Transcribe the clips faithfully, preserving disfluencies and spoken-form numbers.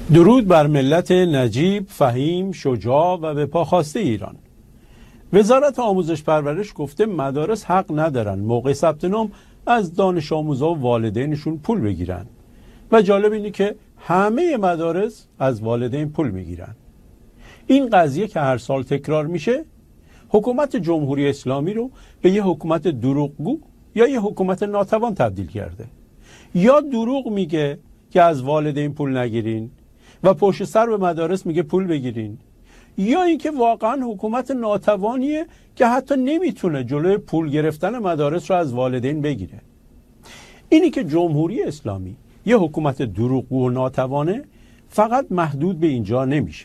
درود بر ملت نجیب، فهیم، شجاع و به پا خواسته ایران. وزارت آموزش پرورش گفته مدارس حق ندارن موقع ثبت نام از دانش آموزا و والدینشون پول بگیرن و جالب اینه که همه مدارس از والدین پول میگیرن. این قضیه که هر سال تکرار میشه حکومت جمهوری اسلامی رو به یه حکومت دروغگو یا یه حکومت ناتوان تبدیل کرده. یا دروغ میگه که از والدین پول نگیرین و پشت سر به مدارس میگه پول بگیرین، یا اینکه واقعا حکومت ناتوانیه که حتی نمیتونه جلوی پول گرفتن مدارس رو از والدین بگیره. اینی که جمهوری اسلامی یه حکومت دروغگو و ناتوانه فقط محدود به اینجا نمیشه.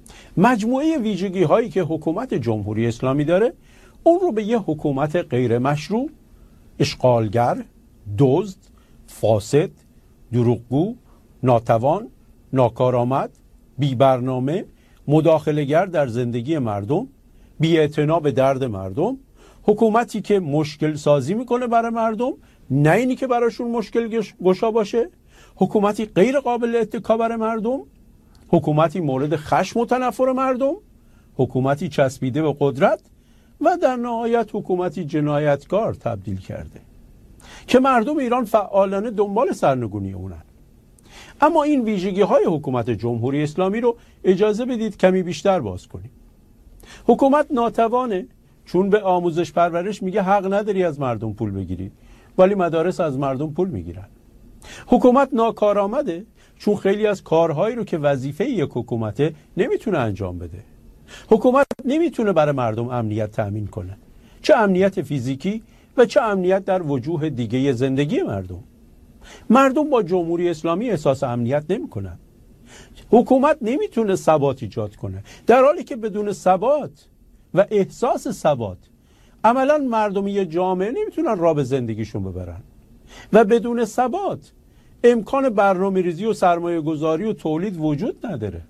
مجموعه ویژگی هایی که حکومت جمهوری اسلامی داره اون رو به یه حکومت غیر مشروع، اشغالگر، دزد، فاسد، دروغگو، ناتوان، ناکارآمد، بی برنامه، مداخله‌گر در زندگی مردم، بی‌اعتنا به درد مردم، حکومتی که مشکل سازی میکنه برای مردم نه اینی که براشون مشکل گشا باشه، حکومتی غیر قابل اتکا برای مردم، حکومتی مورد خشم و تنفر مردم، حکومتی چسبیده به قدرت و در نهایت حکومتی جنایتکار تبدیل کرده که مردم ایران فعالانه دنبال سرنگونی اونن. اما این ویژگی های حکومت جمهوری اسلامی رو اجازه بدید کمی بیشتر باز کنیم. حکومت ناتوانه چون به آموزش پرورش میگه حق نداری از مردم پول بگیری، ولی مدارس از مردم پول میگیرن. حکومت ناکارآمده چون خیلی از کارهایی رو که وظیفه یک حکومته نمیتونه انجام بده. حکومت نمیتونه برای مردم امنیت تأمین کنه، چه امنیت فیزیکی و چه امنیت در وجوه دیگه زندگی مردم. مردم با جمهوری اسلامی احساس امنیت نمی کنن. حکومت نمیتونه ثبات ایجاد کنه، در حالی که بدون ثبات و احساس ثبات عملا مردمی جامعه نمیتونن راه به زندگیشون ببرن و بدون ثبات امکان برنامه ریزی و سرمایه گذاری و تولید وجود نداره.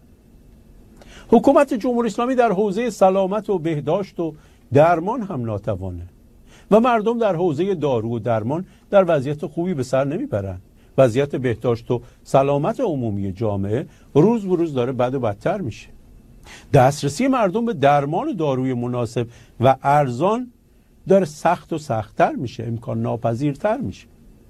حکومت جمهوری اسلامی در حوزه سلامت و بهداشت و درمان هم ناتوانه و مردم در حوزه دارو و درمان در وضعیت خوبی به سر نمیبرن. وضعیت بهداشت و سلامت عمومی جامعه روز به روز داره بد و بدتر میشه. دسترسی مردم به درمان و داروی مناسب و ارزان داره سخت و سختتر میشه، امکان ناپذیرتر میشه.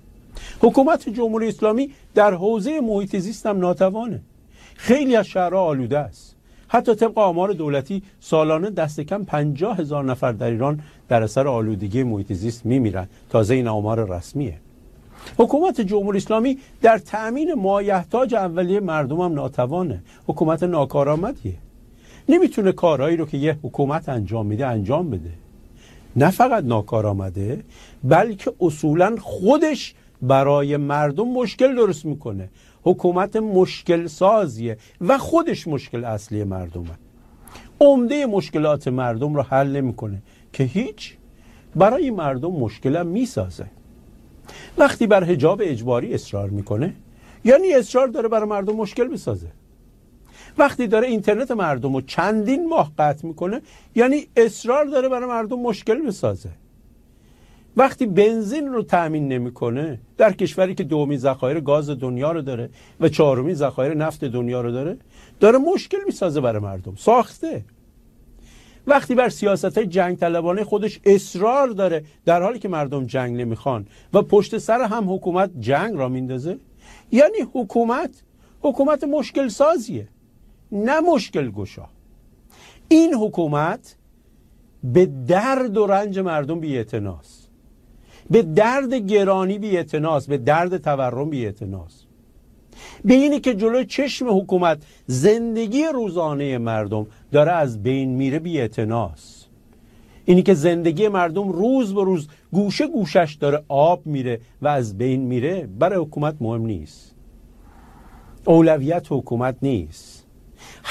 حکومت جمهوری اسلامی در حوزه محیط زیست هم ناتوانه. خیلی از شهرها آلوده است. حتی طبق آمار دولتی سالانه دست کم پنجاه هزار نفر در ایران در اثر آلودگی محیط زیست میمیرن. تازه این آمار رسمیه. حکومت جمهوری اسلامی در تأمین مایحتاج اولیه مردم هم ناتوانه. حکومت ناکارآمدیه. نمیتونه کارهایی رو که یه حکومت انجام میده انجام بده. نه فقط ناکارآمده، بلکه اصولا خودش برای مردم مشکل درست میکنه. حکومت مشکل سازیه و خودش مشکل اصلی مردمه. عمده مشکلات مردم رو حل نمیکنه که هیچ، برای مردم مشکل هم میسازه. وقتی بر حجاب اجباری اصرار میکنه یعنی اصرار داره برای مردم مشکل بسازه. وقتی داره اینترنت مردم رو چندین ماه قطع میکنه یعنی اصرار داره برای مردم مشکل بسازه. وقتی بنزین رو تأمین نمیکنه در کشوری که دومین ذخایر گاز دنیا رو داره و چهارمین ذخایر نفت دنیا رو داره، داره مشکل میسازه برای مردم. ساخته. وقتی بر سیاست‌های جنگ طلبانه خودش اصرار داره در حالی که مردم جنگ نمیخوان و پشت سر هم حکومت جنگ را میندازه، یعنی حکومت حکومت مشکل سازیه، نه مشکل گشا. این حکومت به درد و رنج مردم بی‌اعتناست، به درد گرانی بی‌اعتناست، به درد تورم بی‌اعتناست، به اینی که جلوی چشم حکومت زندگی روزانه مردم داره از بین میره بی‌اعتناست. اینی که زندگی مردم روز به روز گوشه گوشش داره آب میره و از بین میره برای حکومت مهم نیست. اولویت حکومت نیست.